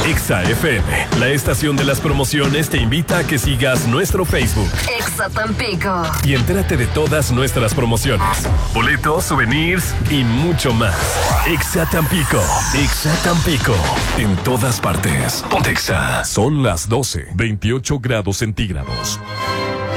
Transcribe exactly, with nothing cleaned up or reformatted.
Exa F M, la estación de las promociones, te invita a que sigas nuestro Facebook. Exa Tampico. Y entérate de todas nuestras promociones, boletos, souvenirs y mucho más. Exa Tampico. Exa Tampico. En todas partes. Ponte Exa. Son las doce, veintiocho grados centígrados.